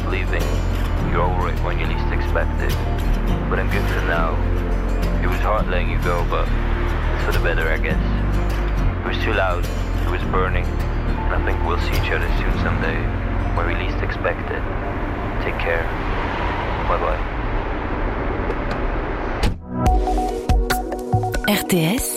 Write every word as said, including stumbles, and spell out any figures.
leaving, you're over it when you least expect it. But I'm good for now. It was hard letting you go, but it's for the better, I guess. It was too loud, it was burning, and I think we'll see each other soon someday, where we least expect it. Take care. Bye-bye. R T S